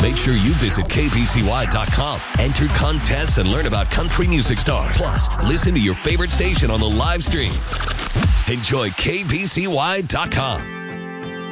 Make sure you visit kbcy.com. Enter contests and learn about country music stars. Plus, listen to your favorite station on the live stream. Enjoy kbcy.com.